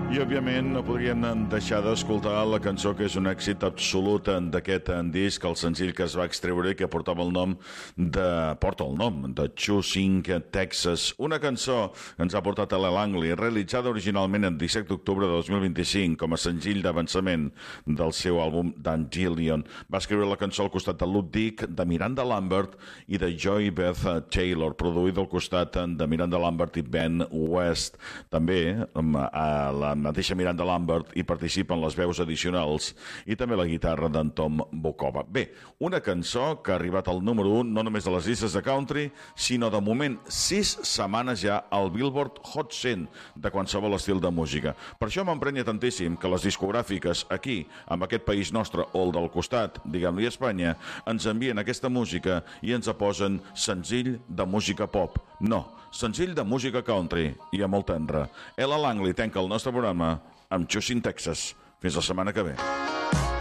I, òbviament, no podríem deixar d'escoltar la cançó que és un èxit absolut d'aquest disc, el senzill que es va extreure i que porta el nom de Choosing Texas. Una cançó que ens ha portat a Langley, realitzada originalment el 17 d'octubre de 2025 com a senzill d'avançament del seu àlbum Dandelion. Va escriure la cançó al costat de Luke Dick, de Miranda Lambert i de Joy Beth Taylor, produïda al costat de Miranda Lambert i Ben West. També a la mateixa Miranda Lambert hi participen les veus addicionals i també la guitarra d'en Tom Bokova. Bé, una cançó que ha arribat al número 1 no només a les llistes de country, sinó de moment 6 setmanes ja al Billboard Hot 100 de qualsevol estil de música. Per això m'emprenya tantíssim que les discogràfiques aquí, en aquest país nostre o el del costat, diguem-li Espanya, ens envien aquesta música i ens posen senzill de música pop. No, senzill de música country i a molt tendre. Ella Langley tanca el nostre programa amb Choosing Texas. Fins la setmana que ve.